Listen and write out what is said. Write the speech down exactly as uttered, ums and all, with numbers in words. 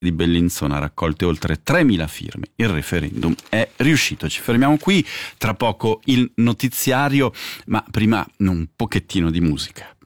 di Bellinzona, raccolte oltre tremila firme. Il referendum è riuscito. Ci fermiamo qui, tra poco il notiziario, ma prima un pochettino di musica.